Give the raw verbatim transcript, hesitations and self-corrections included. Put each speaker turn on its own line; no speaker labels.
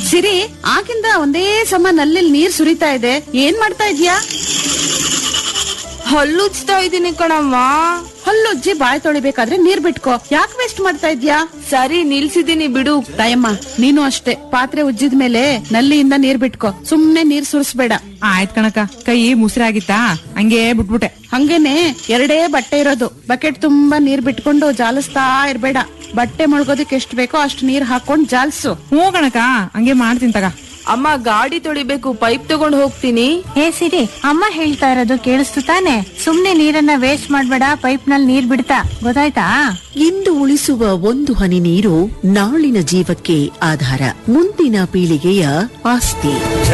ಸಿರಿ, ಆಗಿಂದ ಒಂದೇ ಸಮ ನಲ್ಲಿ ನೀರ್ ಸುರಿತಾ ಇದೆ, ಏನ್ ಮಾಡ್ತಾ ಇದ್ಯಾ?
ಹಲ್ಲುಜ್ತಾ ಇದೀನಿ ಕಣಮ್ಮ.
ಹಲ್ಲುಜ್ಜಿ ಬಾಯ್ ತೊಳಿಬೇಕಾದ್ರೆ ನೀರ್ ಬಿಟ್ಕೋ, ಯಾಕೆ ವೇಸ್ಟ್ ಮಾಡ್ತಾ ಇದ್ಯಾ?
ಸರಿ, ನಿಲ್ಸಿದೀನಿ ಬಿಡು.
ತಾಯಮ್ಮ, ನೀನು ಅಷ್ಟೇ, ಪಾತ್ರೆ ಉಜ್ಜಿದ ಮೇಲೆ ನಲ್ಲಿಯಿಂದ ನೀರ್ ಬಿಟ್ಕೋ, ಸುಮ್ನೆ ನೀರ್ ಸುರಿಸ್ಬೇಡ.
ಆಯ್ತ್ ಕಣಕ, ಕೈ ಮುಸ್ರಾಗಿತ್ತಾ ಹಂಗೆ ಬಿಟ್ಬಿಟ್ಟೆ.
ಹಂಗೇನೆ ಎರಡೇ ಬಟ್ಟೆ ಇರೋದು, ಬಕೆಟ್ ತುಂಬಾ ನೀರ್ ಬಿಟ್ಕೊಂಡು ಜಾಲಿಸ್ತಾ ಇರ್ಬೇಡ. ಬಟ್ಟೆ ಮುಳುಗೋದಕ್ಕೆ ಎಷ್ಟ್ ಬೇಕೋ ಅಷ್ಟ್ ನೀರ್ ಹಾಕೊಂಡ್ ಜಾಲ್ಸು.
ಹ್ಞೂ ಕಣಕ, ಹಂಗೆ ಮಾಡ್ತೀನಿ ತಗ.
ಅಮ್ಮ, ಗಾಡಿ ತೊಳಿಬೇಕು, ಪೈಪ್ ತಗೊಂಡ್ ಹೋಗ್ತೀನಿ.
ಹೇ ಸಿರಿ, ಅಮ್ಮ ಹೇಳ್ತಾ ಇರೋದು ಕೇಳಿಸ್ತು ತಾನೆ? ಸುಮ್ನೆ ನೀರನ್ನ ವೇಸ್ಟ್ ಮಾಡ್ಬೇಡ, ಪೈಪ್ ನಲ್ಲಿ ನೀರ್ ಬಿಡ್ತಾ, ಗೊತ್ತಾಯ್ತಾ?
ಇಂದು ಉಳಿಸುವ ಒಂದು ಹನಿ ನೀರು ನಾಳಿನ ಜೀವಕ್ಕೆ ಆಧಾರ, ಮುಂದಿನ ಪೀಳಿಗೆಯ ಆಸ್ತಿ.